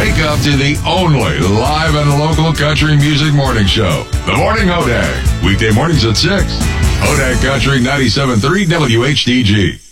Wake up to the only live and local country music morning show. The Morning Hodag. Weekday mornings at 6. Hodag Country 97.3 WHDG.